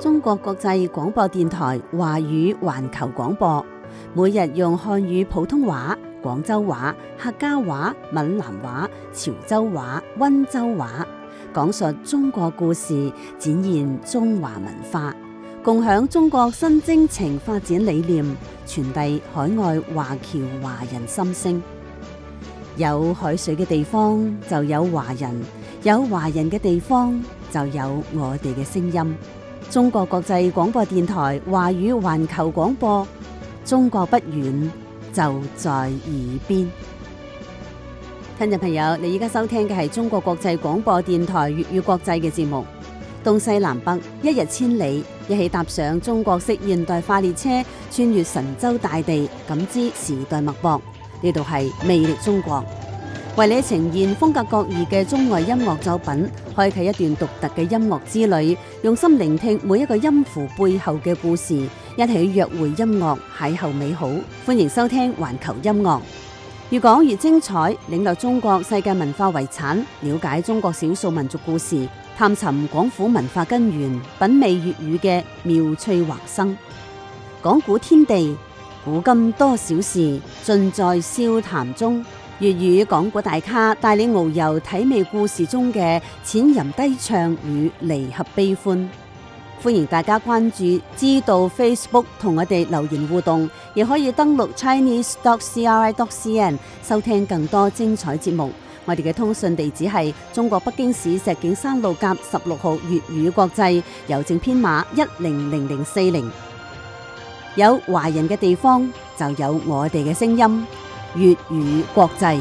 中國國際廣播電台華語環球廣播，每日用漢語普通話、廣州話、客家話、閩南話、潮州話、溫州話，講述中國故事，展現中華文化，共享中國新征程發展理念，傳遞海外華僑華人心聲。有海水嘅地方就有華人，有華人嘅地方就有我哋嘅聲音。中國國際廣播電台華語環球廣播，中國不遠，就在耳邊。聽眾朋友，你而家收聽嘅係中國國際廣播電台粵語國際嘅節目。東西南北，一日千里，一起踏上中國式現代化列車，穿越神州大地，感知時代脈搏。呢度係魅力中國，為你呈現風格各異嘅中外音樂作品，開啟一段獨特嘅音樂之旅，用心聆聽每一個音符背後嘅故事，一起約會音樂，邂逅美好。歡迎收聽環球音樂，越講越精彩，領略中國世界文化遺產，了解中國少數民族故事，探尋廣府文化根源，品味粵語嘅妙趣橫生。講古天地，古今多少事，盡在笑談中。粵語講古大咖帶你遨遊體味故事中嘅淺吟低唱與離合悲歡。歡迎大家關注知道 Facebook 同我哋留言互動，亦可以登錄 chinese.cri.cn 收聽更多精彩節目。我哋嘅通訊地址係中國北京市石景山路甲16號粵語國際，郵政編碼100040。有華人嘅地方就有我哋嘅聲音。粵語國際，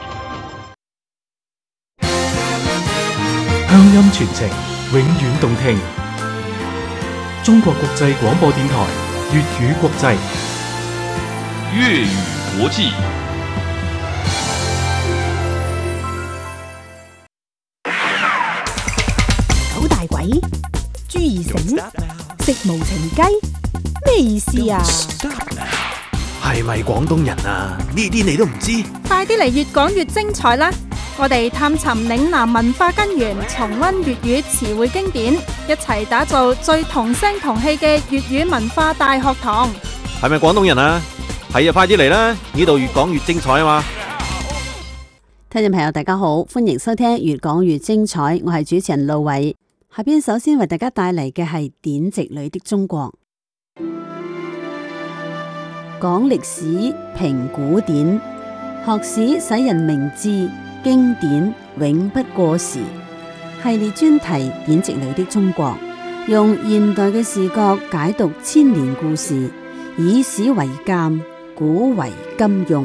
鄉音傳情，永遠動聽。中國國際廣播電台粵語國際， 粵語國際。 九大簋，朱二嬸，食無情雞，咩意思啊？ 係咪廣東人啊？呢啲你都唔知？ 快啲嚟越講越精彩啦！我哋探尋嶺南文化根源，重溫粵語詞彙經典，一齊打造最同聲同氣嘅粵語文化大學堂。 係咪廣東人啊？係啊，快啲嚟啦！呢度越講越精彩啊嘛！ 聽眾朋友大家好，歡迎收聽越講越精彩，我係主持人路偉。下邊首先為大家帶嚟嘅係典籍裏的中國。講歷史，評古典，學史使人明智，經典永不過時。系列專題典籍裏的中國，用現代嘅視角解讀千年故事，以史為鑑，古為今用。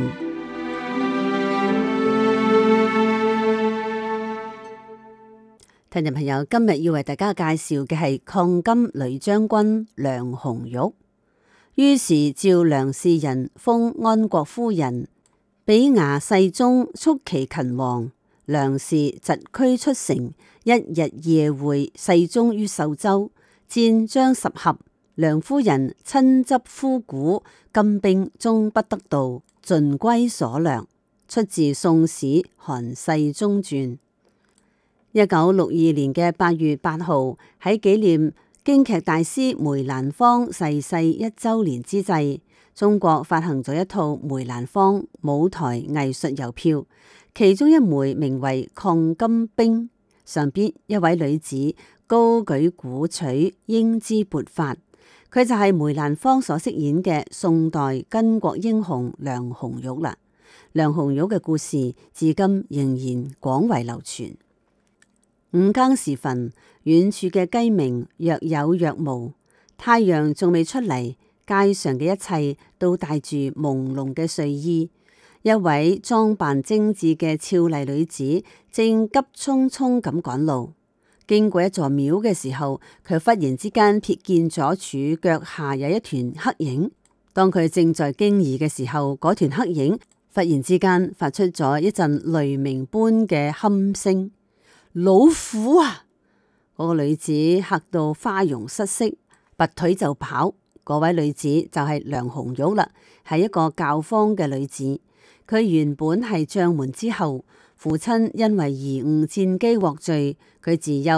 聽眾朋友，今日要為大家介紹嘅係抗金女將軍梁紅玉。於是召梁氏人封安國夫人，比牙世宗促其勤王。梁氏疾驅出城，一日夜會世宗於壽州，戰將十合。梁夫人親執夫鼓，金兵終不得道，盡歸所梁。出自《宋史·韓世宗傳》。1962年嘅8月8號，喺紀念京劇大師梅蘭芳逝世1週年之際，中國發行咗一套梅蘭芳舞台藝術郵票，其中一枚名為《抗金兵》，上邊一位女子高舉鼓槌，英姿勃發，佢就係梅蘭芳所飾演嘅宋代巾幗英雄梁紅玉啦。梁紅玉嘅故事至今仍然廣為流傳。5更時分，遠處嘅雞鳴若有若無，太陽仲未出嚟，街上嘅一切都帶住朦朧嘅睡意。一位裝扮精緻嘅俏麗女子正急匆匆咁趕路，經過一座廟嘅時候，佢忽然之間瞥見咗柱腳下有一團黑影。當佢正在驚異嘅時候，嗰團黑影忽然之間發出咗一陣雷鳴般嘅鼾聲。老虎啊！嗰個女子嚇到花容失色，拔腿就跑。嗰位女子就係梁紅玉啦，係一個教坊嘅女子。佢原本係將門之後，父親因為貽誤戰機獲罪，佢自幼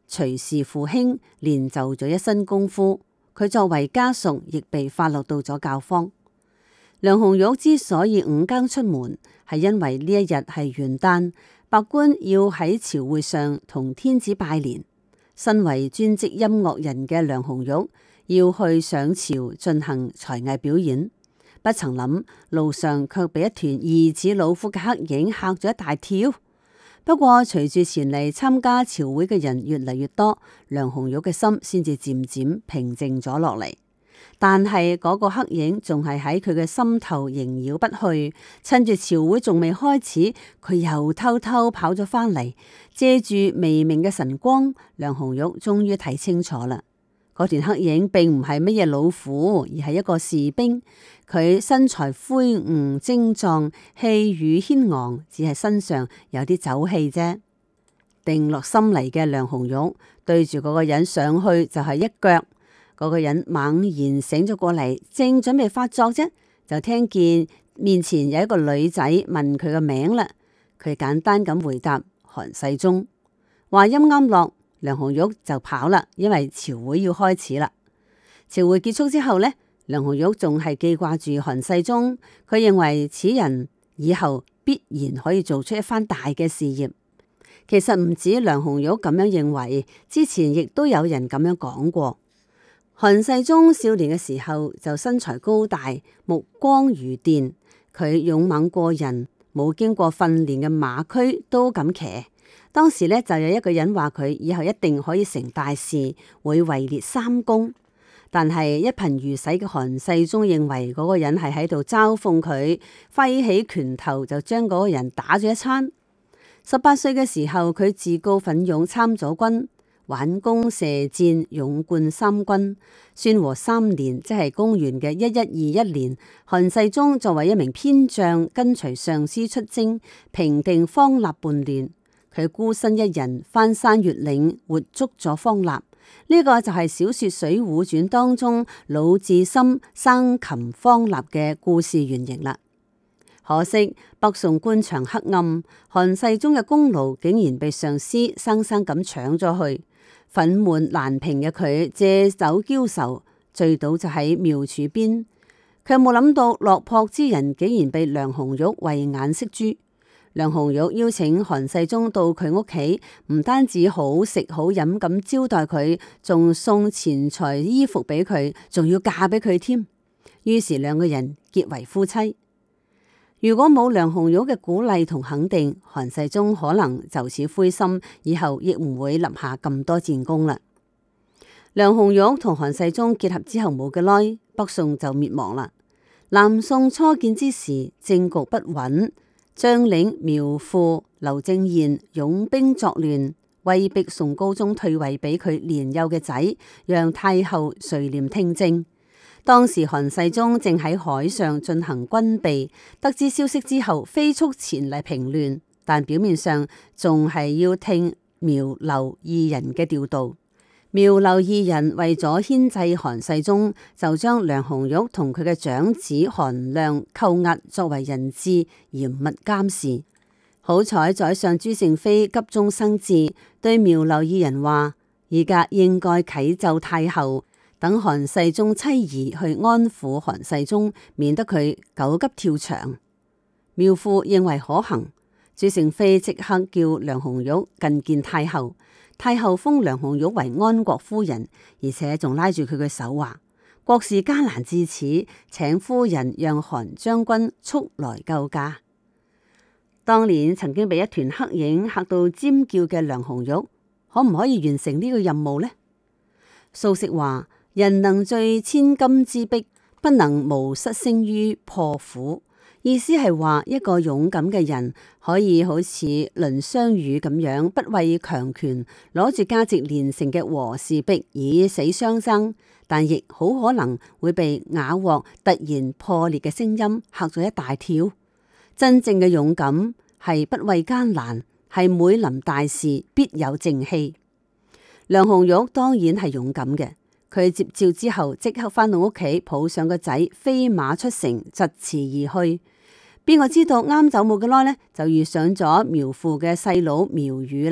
徐氏父兄練就咗一身功夫，佢作為家屬亦被發落到咗教坊。梁紅玉之所以5更出門，係因為呢一日係元旦，百官要喺朝會上同天子拜年。身為專職音樂人嘅梁紅玉要去上朝進行才藝表演，不曾諗路上卻被一團疑似老虎嘅黑影嚇咗一大跳。不過隨住前嚟參加朝會嘅人越嚟越多，梁紅玉嘅心先至漸漸平靜咗落嚟。但係嗰個黑影仲係喺佢嘅心頭縈繞不去，趁住朝會仲未開始，佢又偷偷跑咗返嚟，借住微明嘅晨光，梁紅玉終於睇清楚啦。嗰團黑影並唔係乜嘢老虎，而係一個士兵。佢身材魁梧精壯，氣宇軒昂，只係身上有啲酒氣啫。定落心嚟嘅梁紅玉對住嗰個人上去就係一腳。嗰個人猛然醒咗過嚟，正準備發作啫，就聽見面前有一個女仔問佢個名啦。佢簡單咁回答韓世忠。話音啱落，梁紅玉就跑啦，因為朝會要開始啦。朝會結束之後呢，梁紅玉仲係記掛住韓世忠，佢認為此人以後必然可以做出一番大嘅事業。其實唔止梁紅玉咁樣認為，之前亦都有人咁樣講過。韓世忠少年嘅時候就身材高大，目光如電，佢勇猛過人，冇經過訓練嘅馬駒都敢騎。當時呢，就有一個人話佢以後一定可以成大事，會位列3公。但係一貧如洗嘅韓世忠認為嗰個人係喺度嘲諷佢，揮起拳頭就將嗰個人打咗一餐。18歲嘅時候，佢自告奮勇參咗軍。挽弓射箭，勇冠3軍。宣和3年，即係公元嘅1121年，韓世忠作為一名偏將，跟隨上司出征，平定方臘叛亂。佢孤身一人翻山越嶺，活捉咗方臘。呢個就係小說《水滸傳》當中魯智深生擒方臘嘅故事原型啦。可惜北宋官場黑暗，韓世忠嘅功勞竟然被上司生生咁搶咗去。憤懣難平嘅佢借酒澆愁，醉倒就喺廟柱邊。佢冇諗到落魄之人竟然被梁紅玉慧眼識珠。梁紅玉邀請韓世忠到佢屋企，唔單止好食好飲咁招待佢，仲送錢財衣服俾佢，仲要嫁俾佢添。於是兩個人結為夫妻。如果冇梁紅玉嘅鼓勵同肯定，韓世忠可能就此灰心，以後亦唔會立下咁多戰功啦。梁紅玉同韓世忠結合之後冇幾耐，北宋就滅亡啦。南宋初建之時，政局不穩，將領苗阜、劉正賢擁兵作亂，威逼宋高宗退位俾佢年幼嘅仔，讓太后垂簾聽政。當時韓世忠正喺海上進行軍備，得知消息之後，飛速前嚟平亂，但表面上仲係要聽苗劉二人嘅調度。苗劉二人為咗牽制韓世忠，就將梁紅玉同佢嘅長子韓亮扣押作為人質，嚴密監視。好彩宰相朱勝非急中生智，對苗劉二人話：而家應該啟奏太后，等韓世忠妻兒去安撫韓世忠，免得佢狗急跳牆。苗阜認為可行，朱勝非即刻叫梁紅玉覲見太后。太后封梁紅玉為安國夫人，而且仲拉住佢嘅手話：國事艱難至此，請夫人讓韓將軍速來救駕。當年曾經被一團黑影嚇到尖叫嘅梁紅玉，可唔可以完成呢個任務呢？蘇軾話：人能聚千金之璧，不能無失聲於破釜。意思係話一個勇敢嘅人可以好似藺相如咁樣，不畏強權，攞住價值連城嘅和氏璧以死相爭，但亦好可能會被瓦鑊突然破裂嘅聲音嚇咗一大跳。真正嘅勇敢係不畏艱難，係每臨大事必有正氣。梁紅玉當然係勇敢嘅。佢接詔之後，即刻返到屋企，抱上個仔，飛馬出城，疾馳而去。邊個知道啱走冇幾耐呢，就遇上咗苗阜嘅細佬苗羽啦。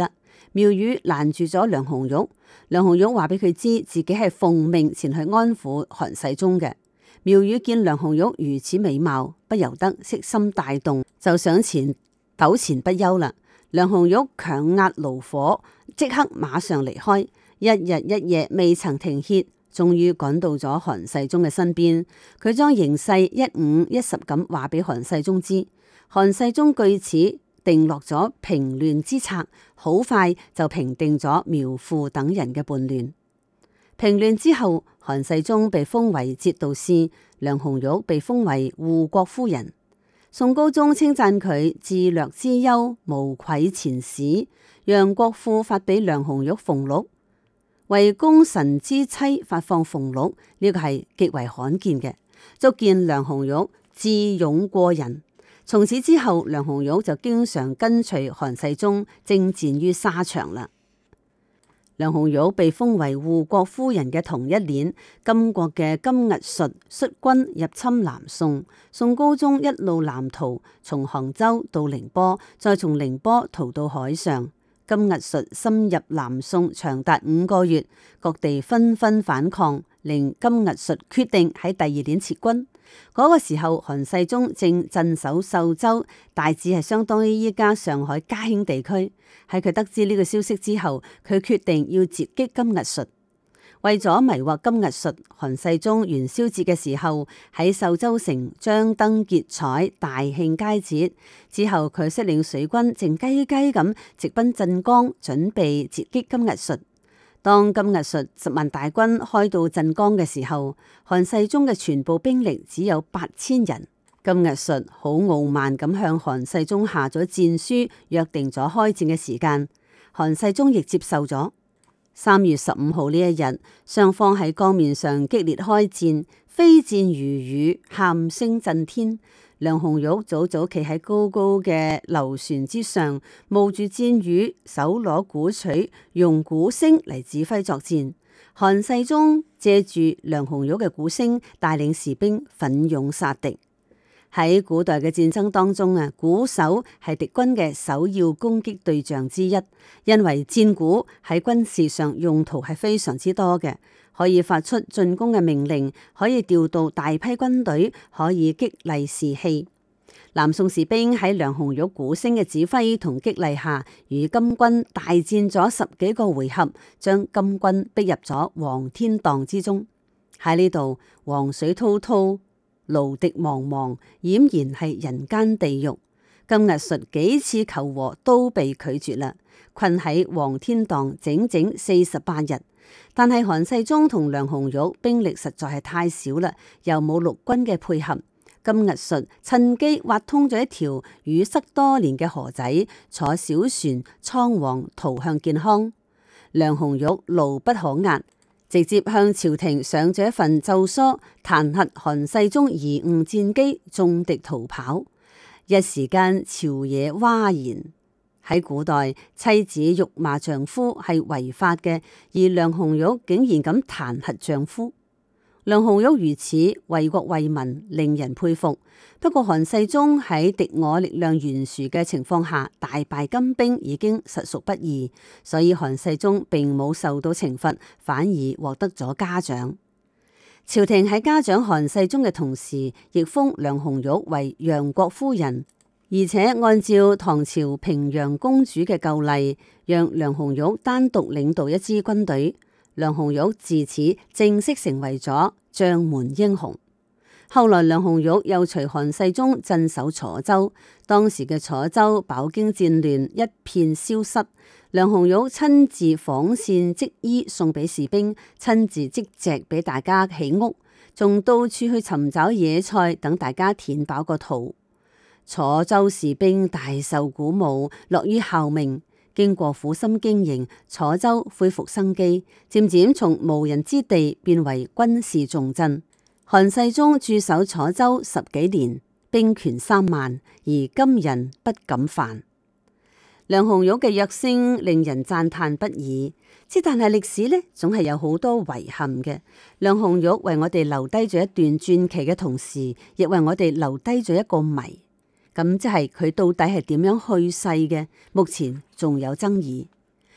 苗羽攔住咗梁紅玉，梁紅玉話俾佢知自己係奉命前去安撫韓世忠嘅。苗羽見梁紅玉如此美貌，不由得色心大動，就上前糾纏不休啦。梁紅玉強壓怒火，即刻馬上離開，一日一夜未曾停歇，終於趕到咗韓世忠嘅身邊。佢將形勢一五一十咁話俾韓世忠知，韓世忠據此定落咗平亂之策，好快就平定咗苗阜等人嘅叛亂。平亂之後，韓世忠被封為節度使，梁紅玉被封為護國夫人。宋高宗稱讚佢智略之優，無愧前史，讓國庫發俾梁紅玉俸祿，為功臣之妻發放俸祿，呢個係極為罕見嘅，足見梁紅玉智勇過人。從此之後，梁紅玉就經常跟隨韓世忠征戰於沙場啦。梁紅玉被封為護國夫人嘅同一年，金國嘅金俶術率軍入侵南宋，宋高宗一路南逃，從杭州到寧波，再從寧波逃到海上。金俶術深入南宋長達5個月，各地紛紛反抗，令金俶術決定喺第二年撤軍。嗰個時候，韓世忠正鎮守壽州，大致係相當於依家上海嘉興地區。喺佢得知呢個消息之後，佢決定要截擊金俶術。為咗迷惑金俶術，韓世忠元宵節嘅時候喺壽州城張燈結綵，大慶佳節。之後佢率領水軍靜雞雞咁直奔鎮江，準備截擊金俶術。當金俶術10萬大軍開到鎮江嘅時候，韓世忠嘅全部兵力只有8000人。金俶術好傲慢咁向韓世忠下咗戰書，約定咗開戰嘅時間。韓世忠亦接受咗。3月15號呢一日，雙方喺江面上激烈開戰，飛箭如雨，喊聲震天。梁紅玉早早企喺高高嘅樓船之上，冒住箭雨，手攞鼓槌，用鼓聲嚟指揮作戰。韓世忠借住梁紅玉嘅鼓聲，帶領士兵奮勇殺敵。喺古代嘅戰爭當中啊，鼓手係敵軍嘅首要攻擊對象之一，因為戰鼓喺軍事上用途係非常之多嘅，可以發出進攻嘅命令，可以調度大批軍隊，可以激勵士氣。南宋士兵喺梁紅玉鼓聲嘅指揮同激勵下，與金軍大戰咗10幾個回合，將金軍逼入咗黃天蕩之中。喺呢度，黃水滔滔，蘆荻茫茫，儼然係人間地獄。金俶術幾次求和都被拒絕啦，困喺黃天蕩整整48日。但係韓世忠同梁紅玉兵力實在係太少啦，又冇陸軍嘅配合。金俶術趁機挖通咗一條淤塞多年嘅河仔，坐小船倉皇逃向建康。梁紅玉怒不可遏，直接向朝廷上咗一份奏疏，彈劾韓世忠貽誤戰機，中敵逃跑。一時間朝野嘩然。喺古代，妻子辱罵丈夫係違法嘅，而梁紅玉竟然咁彈劾丈夫。梁紅玉如此為國為民，令人佩服。不過韓世忠喺敵我力量懸殊嘅情況下，大敗金兵已經實屬不易，所以韓世忠並冇受到懲罰，反而獲得咗嘉獎。朝廷喺嘉獎韓世忠嘅同時，亦封梁紅玉為陽國夫人，而且按照唐朝平陽公主嘅舊例，讓梁紅玉單獨領導一支軍隊。梁紅玉自此正式成為咗將門英雄。後來梁紅玉又隨韓世忠鎮守楚州，當時嘅楚州飽經戰亂，一片消失。梁紅玉親自紡線織衣送俾士兵，親自織席俾大家起屋，仲到處去尋找野菜等大家填飽個肚。楚州士兵大受鼓舞，樂於效命。經過苦心經營，楚州恢復生機，漸漸從無人之地變為軍事重鎮。韓世忠駐守楚州10幾年，兵權3萬，而今人不敢犯。梁紅玉嘅躍升令人讚嘆不已，但係歷史呢，總係有好多遺憾嘅。梁紅玉為我哋留低咗一段傳奇嘅同時，亦為我哋留低咗一個謎。咁即係佢到底係點樣去世嘅？目前仲有爭議。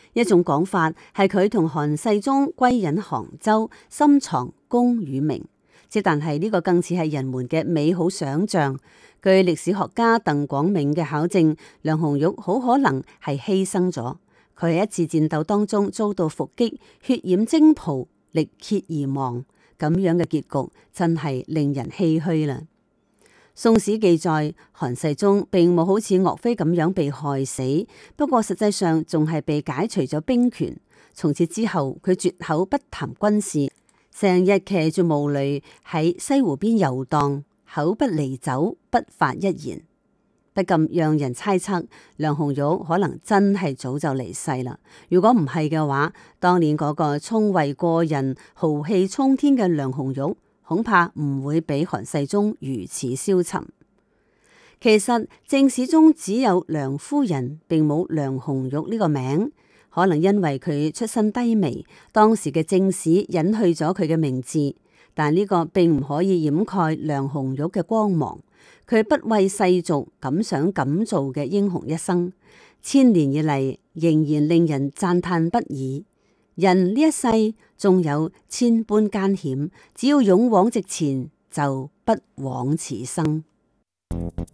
一種講法係佢同韓世忠歸隱杭州，深藏功與名。即但係呢個更似係人們嘅美好想象。據歷史學家鄧廣銘嘅考證，梁紅玉好可能係犧牲咗。佢喺一次戰鬥當中遭到伏擊，血染征袍，力竭而亡。咁樣嘅結局真係令人唏噓啦。宋史記載，韓世忠並冇好似岳飛咁樣被害死，不過實際上仲係被解除咗兵權。從此之後，佢絕口不談軍事，成日騎住毛驢喺西湖邊遊蕩，口不離酒，不發一言。不禁讓人猜測，梁紅玉可能真係早就離世啦。如果唔係嘅話，當年嗰個聰慧過人、豪氣沖天嘅梁紅玉，恐怕唔會比韓世忠如此消沉。其實正史中只有梁夫人，並冇梁紅玉呢個名，可能因為佢出身低微，當時嘅正史隱去咗佢嘅名字。但呢個並唔可以掩蓋梁紅玉嘅光芒。佢不畏世俗，敢想敢做嘅英雄一生，千年以嚟仍然令人讚嘆不已。人呢一世縱有千般艱險，只要勇往直前，就不枉此生。